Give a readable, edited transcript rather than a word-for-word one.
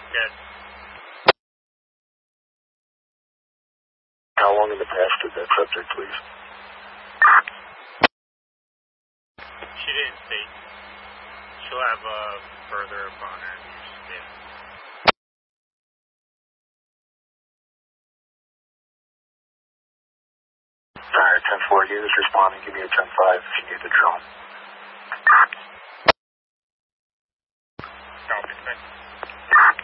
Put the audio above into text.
Yes. How long in the past did that subject, please? She didn't state. She'll have further upon her use. Yeah. Alright, 10-4, units responding. Give me a 10-5 if you need the drone.